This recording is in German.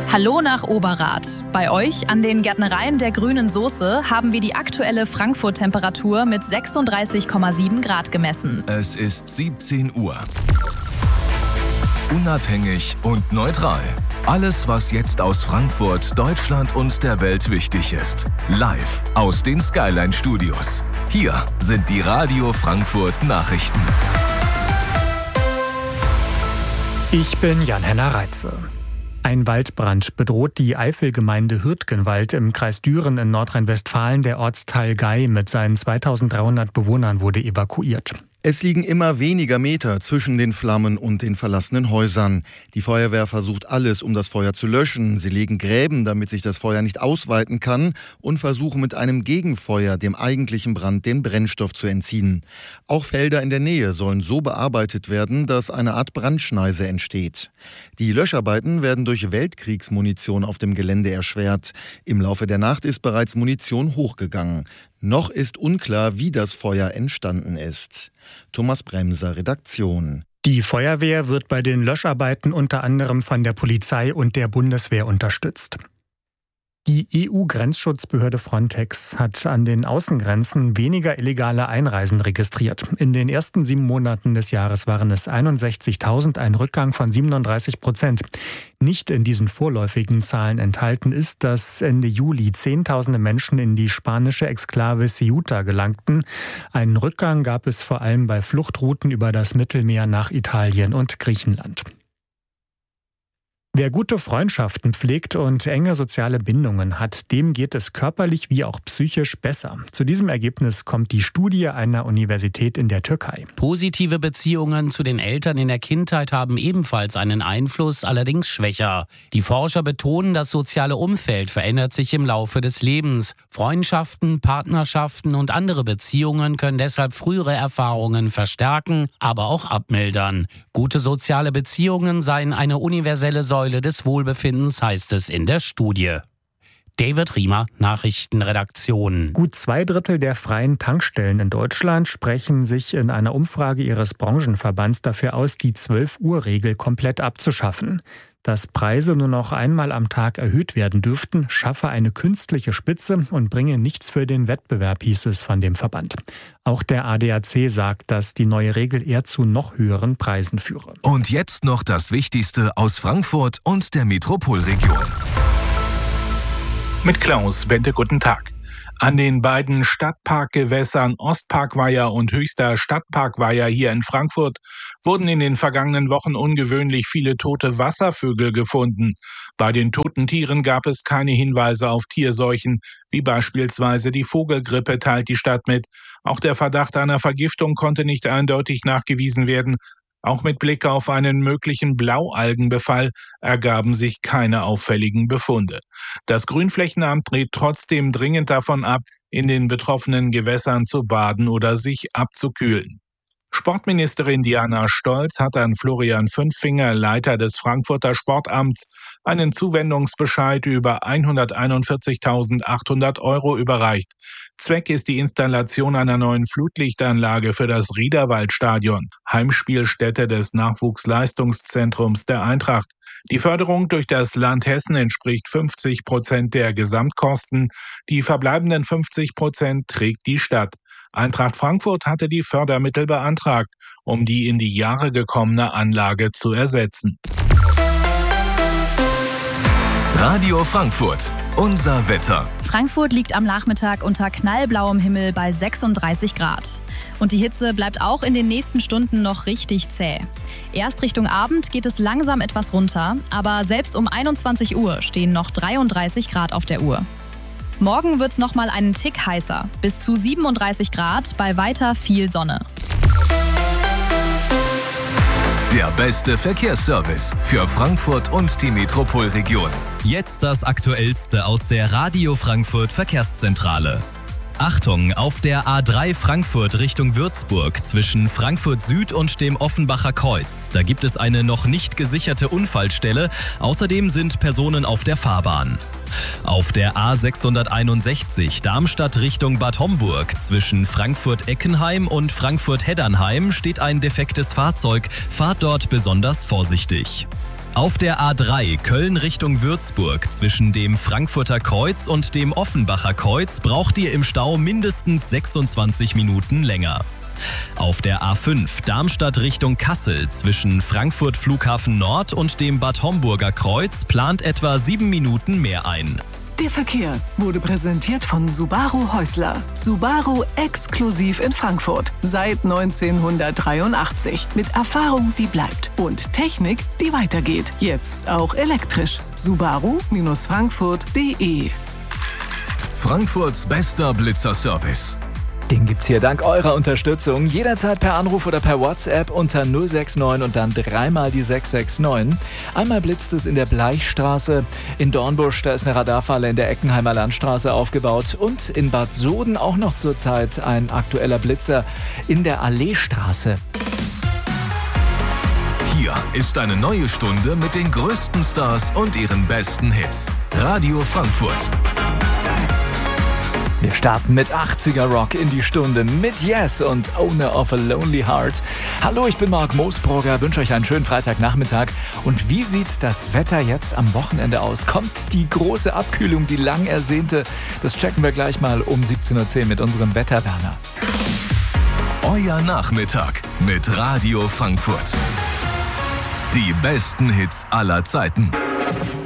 Hallo nach Oberrath. Bei euch an den Gärtnereien der grünen Soße haben wir die aktuelle Frankfurt-Temperatur mit 36,7 Grad gemessen. Es ist 17 Uhr. Unabhängig und neutral. Alles, was jetzt aus Frankfurt, Deutschland und der Welt wichtig ist. Live aus den Skyline Studios. Hier sind die Radio Frankfurt Nachrichten. Ich bin Jan-Henner Reitze. Ein Waldbrand bedroht die Eifelgemeinde Hürtgenwald im Kreis Düren in Nordrhein-Westfalen. Der Ortsteil Gei mit seinen 2300 Bewohnern wurde evakuiert. Es liegen immer weniger Meter zwischen den Flammen und den verlassenen Häusern. Die Feuerwehr versucht alles, um das Feuer zu löschen. Sie legen Gräben, damit sich das Feuer nicht ausweiten kann, und versuchen mit einem Gegenfeuer dem eigentlichen Brand den Brennstoff zu entziehen. Auch Felder in der Nähe sollen so bearbeitet werden, dass eine Art Brandschneise entsteht. Die Löscharbeiten werden durch Weltkriegsmunition auf dem Gelände erschwert. Im Laufe der Nacht ist bereits Munition hochgegangen. Noch ist unklar, wie das Feuer entstanden ist. Thomas Bremser, Redaktion. Die Feuerwehr wird bei den Löscharbeiten unter anderem von der Polizei und der Bundeswehr unterstützt. Die EU-Grenzschutzbehörde Frontex hat an den Außengrenzen weniger illegale Einreisen registriert. In den ersten 7 Monaten des Jahres waren es 61.000, ein Rückgang von 37%. Nicht in diesen vorläufigen Zahlen enthalten ist, dass Ende Juli Zehntausende Menschen in die spanische Exklave Ceuta gelangten. Einen Rückgang gab es vor allem bei Fluchtrouten über das Mittelmeer nach Italien und Griechenland. Wer gute Freundschaften pflegt und enge soziale Bindungen hat, dem geht es körperlich wie auch psychisch besser. Zu diesem Ergebnis kommt die Studie einer Universität in der Türkei. Positive Beziehungen zu den Eltern in der Kindheit haben ebenfalls einen Einfluss, allerdings schwächer. Die Forscher betonen, das soziale Umfeld verändert sich im Laufe des Lebens. Freundschaften, Partnerschaften und andere Beziehungen können deshalb frühere Erfahrungen verstärken, aber auch abmildern. Gute soziale Beziehungen seien eine universelle Säule des Wohlbefindens, heißt es in der Studie. David Riemer, Nachrichtenredaktion. Gut 2/3 der freien Tankstellen in Deutschland sprechen sich in einer Umfrage ihres Branchenverbands dafür aus, die 12-Uhr-Regel komplett abzuschaffen. Dass Preise nur noch einmal am Tag erhöht werden dürften, schaffe eine künstliche Spitze und bringe nichts für den Wettbewerb, hieß es von dem Verband. Auch der ADAC sagt, dass die neue Regel eher zu noch höheren Preisen führe. Und jetzt noch das Wichtigste aus Frankfurt und der Metropolregion. Mit Klaus Bente, guten Tag. An den beiden Stadtparkgewässern Ostparkweiher und Höchster Stadtparkweiher hier in Frankfurt wurden in den vergangenen Wochen ungewöhnlich viele tote Wasservögel gefunden. Bei den toten Tieren gab es keine Hinweise auf Tierseuchen, wie beispielsweise die Vogelgrippe, teilt die Stadt mit. Auch der Verdacht einer Vergiftung konnte nicht eindeutig nachgewiesen werden. Auch mit Blick auf einen möglichen Blaualgenbefall ergaben sich keine auffälligen Befunde. Das Grünflächenamt rät trotzdem dringend davon ab, in den betroffenen Gewässern zu baden oder sich abzukühlen. Sportministerin Diana Stolz hat an Florian Fünffinger, Leiter des Frankfurter Sportamts, einen Zuwendungsbescheid über 141.800 € überreicht. Zweck ist die Installation einer neuen Flutlichtanlage für das Riederwaldstadion, Heimspielstätte des Nachwuchsleistungszentrums der Eintracht. Die Förderung durch das Land Hessen entspricht 50% der Gesamtkosten. Die verbleibenden 50% trägt die Stadt. Eintracht Frankfurt hatte die Fördermittel beantragt, um die in die Jahre gekommene Anlage zu ersetzen. Radio Frankfurt, unser Wetter. Frankfurt liegt am Nachmittag unter knallblauem Himmel bei 36 Grad. Und die Hitze bleibt auch in den nächsten Stunden noch richtig zäh. Erst Richtung Abend geht es langsam etwas runter, aber selbst um 21 Uhr stehen noch 33 Grad auf der Uhr. Morgen wird es nochmal einen Tick heißer, bis zu 37 Grad bei weiter viel Sonne. Der beste Verkehrsservice für Frankfurt und die Metropolregion. Jetzt das Aktuellste aus der Radio Frankfurt Verkehrszentrale. Achtung, auf der A3 Frankfurt Richtung Würzburg zwischen Frankfurt Süd und dem Offenbacher Kreuz. Da gibt es eine noch nicht gesicherte Unfallstelle. Außerdem sind Personen auf der Fahrbahn. Auf der A661 Darmstadt Richtung Bad Homburg zwischen Frankfurt-Eckenheim und Frankfurt-Heddernheim steht ein defektes Fahrzeug. Fahrt dort besonders vorsichtig. Auf der A3 Köln Richtung Würzburg zwischen dem Frankfurter Kreuz und dem Offenbacher Kreuz braucht ihr im Stau mindestens 26 Minuten länger. Auf der A5 Darmstadt Richtung Kassel zwischen Frankfurt Flughafen Nord und dem Bad Homburger Kreuz plant etwa 7 Minuten mehr ein. Der Verkehr wurde präsentiert von Subaru Häusler. Subaru exklusiv in Frankfurt. Seit 1983. Mit Erfahrung, die bleibt. Und Technik, die weitergeht. Jetzt auch elektrisch. Subaru-Frankfurt.de. Frankfurts bester Blitzerservice. Den gibt's hier dank eurer Unterstützung. Jederzeit per Anruf oder per WhatsApp unter 069 und dann dreimal die 669. Einmal blitzt es in der Bleichstraße. In Dornbusch, da ist eine Radarfalle in der Eckenheimer Landstraße aufgebaut. Und in Bad Soden auch noch zurzeit ein aktueller Blitzer in der Alleestraße. Hier ist eine neue Stunde mit den größten Stars und ihren besten Hits. Radio Frankfurt. Wir starten mit 80er Rock in die Stunde mit Yes und Owner of a Lonely Heart. Hallo, ich bin Marc Moosbrugger, wünsche euch einen schönen Freitagnachmittag. Und wie sieht das Wetter jetzt am Wochenende aus? Kommt die große Abkühlung, die lang ersehnte? Das checken wir gleich mal um 17:10 Uhr mit unserem Wetterwerner. Euer Nachmittag mit Radio Frankfurt. Die besten Hits aller Zeiten.